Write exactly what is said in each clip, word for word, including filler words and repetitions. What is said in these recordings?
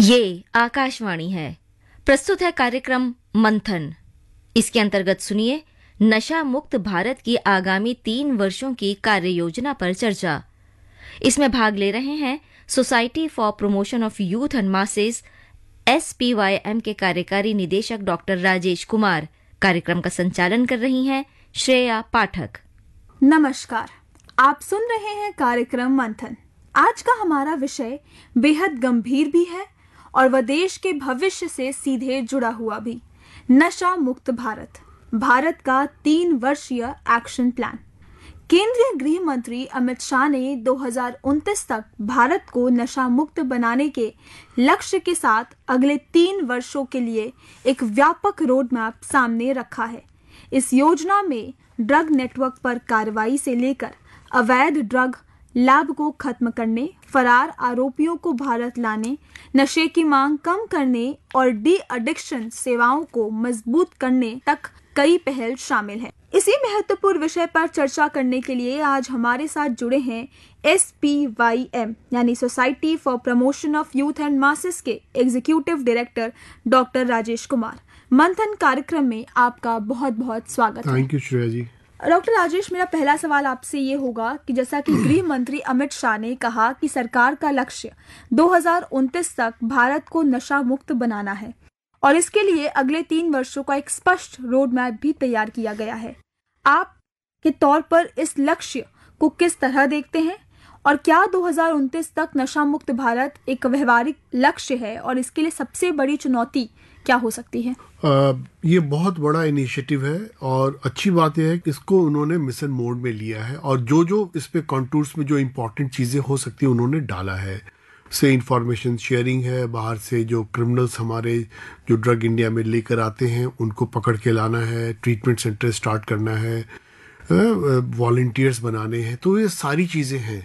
ये आकाशवाणी है। प्रस्तुत है कार्यक्रम मंथन। इसके अंतर्गत सुनिए नशा मुक्त भारत की आगामी तीन वर्षों की कार्य योजना पर चर्चा। इसमें भाग ले रहे हैं society for promotion of youth and masses S P Y M के कार्यकारी निदेशक डॉक्टर राजेश कुमार। कार्यक्रम का संचालन कर रही हैं श्रेया पाठक। नमस्कार, आप सुन रहे हैं कार्यक्रम मंथन। आज का हमारा विषय बेहद गंभीर भी है और वह देश के भविष्य से सीधे जुड़ा हुआ भी। नशा मुक्त भारत, भारत का तीन वर्षीय एक्शन प्लान। केंद्रीय गृह मंत्री अमित शाह ने दो हज़ार उनतीस तक भारत को नशा मुक्त बनाने के लक्ष्य के साथ अगले तीन वर्षों के लिए एक व्यापक रोड मैप सामने रखा है। इस योजना में ड्रग नेटवर्क पर कार्रवाई से लेकर अवैध ड्रग लैब को खत्म करने, फरार आरोपियों को भारत लाने, नशे की मांग कम करने और डी एडिक्शन सेवाओं को मजबूत करने तक कई पहल शामिल है। इसी महत्वपूर्ण विषय पर चर्चा करने के लिए आज हमारे साथ जुड़े हैं एस पी वाई एम यानी society for promotion of youth and masses के executive director doctor Rajesh Kumar. मंथन कार्यक्रम में आपका बहुत बहुत स्वागत है। Thank you Shreya ji. Doctor Rajesh, मेरा पहला सवाल आपसे ये होगा कि जैसा कि गृह मंत्री अमित शाह ने कहा कि सरकार का लक्ष्य दो हज़ार उनतीस तक भारत को नशा मुक्त बनाना है और इसके लिए अगले तीन वर्षों का एक स्पष्ट रोड मैप भी तैयार किया गया है। आप के तौर पर इस लक्ष्य को किस तरह देखते हैं और क्या दो हज़ार उनतीस तक नशा मुक्त भारत एक व्यवहारिक लक्ष्य है और इसके लिए सबसे बड़ी चुनौती क्या हो सकती है? आ, ये बहुत बड़ा इनिशिएटिव है और अच्छी बात यह है कि इसको उन्होंने मिशन मोड में लिया है और जो जो इस पे कॉन्टूर्स में जो इम्पोर्टेंट चीज़ें हो सकती हैं उन्होंने डाला है। से इंफॉर्मेशन शेयरिंग है, बाहर से जो क्रिमिनल्स हमारे जो ड्रग इंडिया में लेकर आते हैं उनको पकड़ के लाना है, ट्रीटमेंट सेंटर स्टार्ट करना है, वॉलंटियर्स बनाने हैं, तो ये सारी चीज़ें हैं।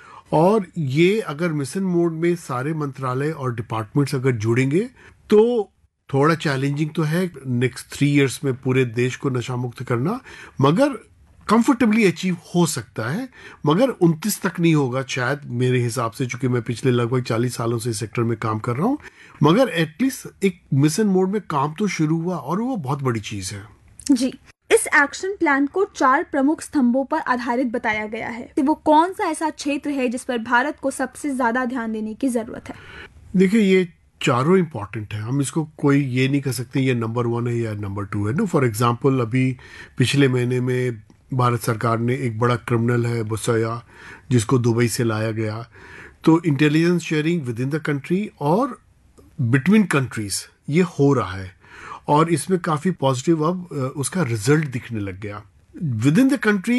और ये अगर मिशन मोड में सारे मंत्रालय और डिपार्टमेंट्स अगर जुड़ेंगे तो थोड़ा चैलेंजिंग तो है नेक्स्ट थ्री इयर्स में पूरे देश को नशा मुक्त करना, मगर कंफर्टेबली अचीव हो सकता है। मगर उनतीस तक नहीं होगा शायद मेरे हिसाब से, चूंकि मैं पिछले लगभग चालीस सालों से इस सेक्टर में काम कर रहा हूँ। मगर एटलीस्ट एक मिशन मोड में काम तो शुरू हुआ और वो बहुत बड़ी चीज है। जी, इस एक्शन प्लान को चार प्रमुख स्तंभों पर आधारित बताया गया है। वो कौन सा ऐसा क्षेत्र है जिस पर भारत को सबसे ज्यादा ध्यान देने की जरूरत है? देखिए, ये चारों इंपॉर्टेंट है। हम इसको कोई ये नहीं कह सकते ये नंबर वन है या नंबर टू है ना। फॉर एग्जांपल, अभी पिछले महीने में भारत सरकार ने एक बड़ा क्रिमिनल है बुसया, जिसको दुबई से लाया गया, तो intelligence sharing with in the country और बिटवीन कंट्रीज ये हो रहा है और इसमें काफ़ी पॉजिटिव अब उसका रिजल्ट दिखने लग गया। विद इन द कंट्री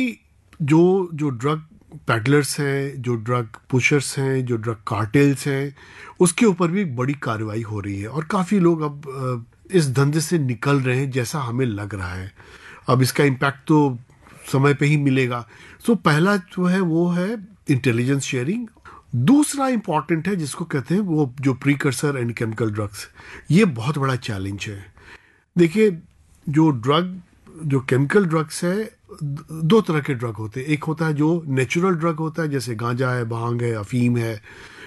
जो जो ड्रग पैडलर्स हैं, जो ड्रग पुशर्स हैं, जो ड्रग कार्टेल्स हैं, उसके ऊपर भी बड़ी कार्रवाई हो रही है और काफ़ी लोग अब इस धंधे से निकल रहे हैं जैसा हमें लग रहा है। अब इसका इम्पैक्ट तो समय पे ही मिलेगा। सो so, पहला जो है वो है इंटेलिजेंस शेयरिंग। दूसरा इंपॉर्टेंट है जिसको कहते हैं वो जो प्रीकर्सर एंड केमिकल ड्रग्स, ये बहुत बड़ा चैलेंज है। देखिए, जो ड्रग जो केमिकल ड्रग्स है, दो तरह के ड्रग होते हैं। एक होता है जो नेचुरल ड्रग होता है, जैसे गांजा है, भांग है, अफीम है,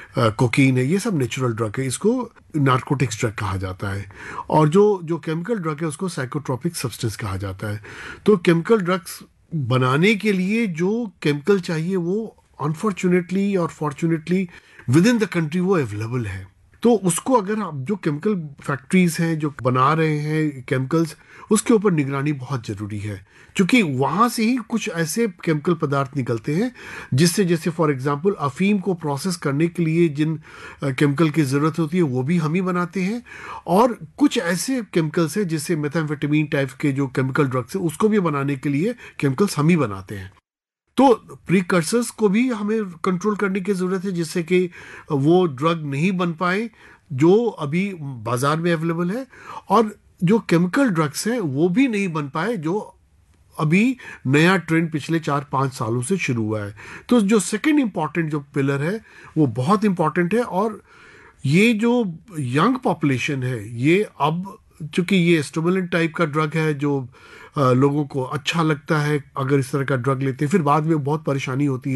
कोकीन है, ये सब नेचुरल ड्रग है, इसको नार्कोटिक्स ड्रग कहा जाता है। और जो जो केमिकल ड्रग है उसको साइकोट्रोपिक सब्सटेंस कहा जाता है। तो केमिकल ड्रग्स बनाने के लिए जो केमिकल चाहिए वो अनफॉर्चुनेटली और fortunately with in the country वो अवेलेबल है। तो उसको अगर आप जो केमिकल फैक्ट्रीज हैं जो बना रहे हैं केमिकल्स, उसके ऊपर निगरानी बहुत ज़रूरी है, क्योंकि वहाँ से ही कुछ ऐसे केमिकल पदार्थ निकलते हैं जिससे, जैसे फॉर एग्जांपल अफीम को प्रोसेस करने के लिए जिन केमिकल की ज़रूरत होती है वो भी हम ही बनाते हैं, और कुछ ऐसे केमिकल्स हैं जिससे मेथाम्फेटामिन टाइप के जो केमिकल ड्रग्स हैं उसको भी बनाने के लिए केमिकल्स हम ही बनाते हैं। तो प्रीकर्सर्स को भी हमें कंट्रोल करने की ज़रूरत है जिससे कि वो ड्रग नहीं बन पाए जो अभी बाज़ार में अवेलेबल है, और जो केमिकल ड्रग्स हैं वो भी नहीं बन पाए जो अभी नया ट्रेंड पिछले चार पाँच सालों से शुरू हुआ है। तो जो सेकंड इम्पॉर्टेंट जो पिलर है वो बहुत इम्पॉर्टेंट है। और ये जो यंग पॉपुलेशन है, ये अब चूँकि ये स्टिमुलेंट टाइप का ड्रग है जो आ, लोगों को अच्छा लगता है, अगर इस तरह का ड्रग लेते हैं फिर बाद में बहुत परेशानी होती है।